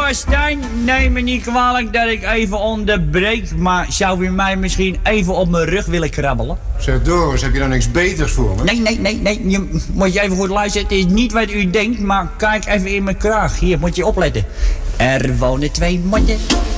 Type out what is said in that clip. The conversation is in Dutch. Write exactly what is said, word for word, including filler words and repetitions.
Meneer Stijn, neem me niet kwalijk dat ik even onderbreek, maar zou u mij misschien even op mijn rug willen krabbelen? Zeg Doris, heb je dan niks beters voor me? Nee, nee, nee, nee. Je, moet je even goed luisteren. Het is niet wat u denkt, maar kijk even in mijn kraag. Hier, moet je opletten. Er wonen twee motten